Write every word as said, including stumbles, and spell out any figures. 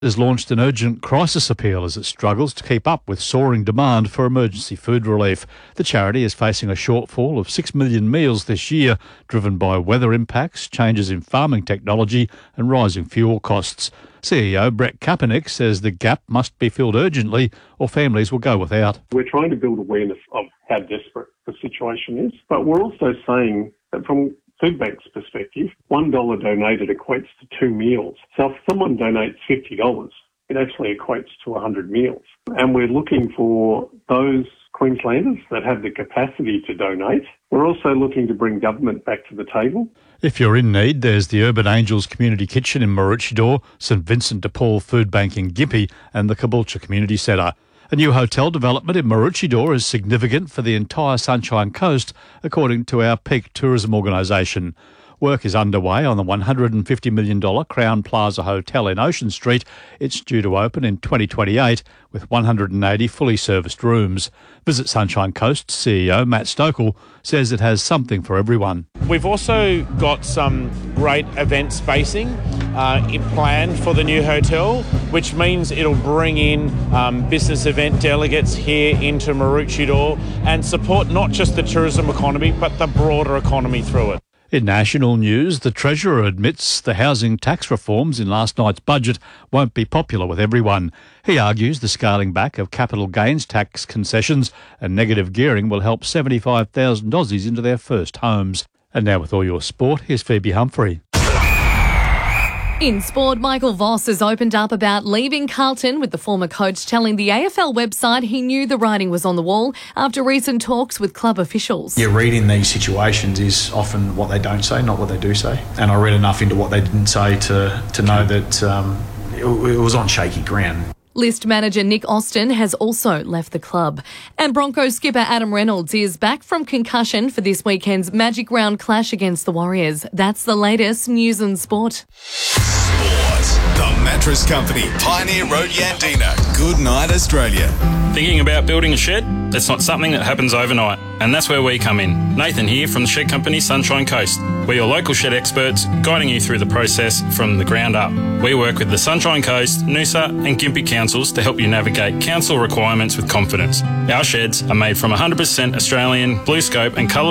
has launched an urgent crisis appeal as it struggles to keep up with soaring demand for emergency food relief. The charity is facing a shortfall of six million meals this year, driven by weather impacts, changes in farming technology and rising fuel costs. C E O Brett Kaepernick says the gap must be filled urgently or families will go without. We're trying to build awareness of how desperate the situation is, but we're also saying that from Foodbank's perspective, one dollar donated equates to two meals. So if someone donates fifty dollars, it actually equates to one hundred meals. And we're looking for those Queenslanders that have the capacity to donate. We're also looking to bring government back to the table. If you're in need, there's the Urban Angels Community Kitchen in Maroochydore, St Vincent de Paul Food Bank in Gympie and the Caboolture Community Centre. A new hotel development in Maroochydore is significant for the entire Sunshine Coast, according to our Peak Tourism Organisation. Work is underway on the one hundred fifty million dollars Crown Plaza Hotel in Ocean Street. It's due to open in twenty twenty-eight with one hundred eighty fully serviced rooms. Visit Sunshine Coast C E O Matt Stokel says it has something for everyone. We've also got some great event spacing uh, planned for the new hotel, which means it'll bring in um, business event delegates here into Maroochydore and support not just the tourism economy, but the broader economy through it. In national news, the Treasurer admits the housing tax reforms in last night's budget won't be popular with everyone. He argues the scaling back of capital gains tax concessions and negative gearing will help seventy-five thousand Aussies into their first homes. And now with all your sport, here's Phoebe Humphrey. In sport, Michael Voss has opened up about leaving Carlton, with the former coach telling the A F L website he knew the writing was on the wall after recent talks with club officials. Yeah, reading these situations is often what they don't say, not what they do say. And I read enough into what they didn't say to, to know that um, it, it was on shaky ground. List manager Nick Austin has also left the club. And Broncos skipper Adam Reynolds is back from concussion for this weekend's Magic Round clash against the Warriors. That's the latest news and sport. Sport. The Mattress Company, Pioneer Road, Yandina. Good night, Australia. Thinking about building a shed? That's not something that happens overnight, and that's where we come in. Nathan here from the Shed Company Sunshine Coast. We're your local shed experts, guiding you through the process from the ground up. We work with the Sunshine Coast, Noosa and Gympie councils to help you navigate council requirements with confidence. Our sheds are made from one hundred percent Australian, BlueScope and colour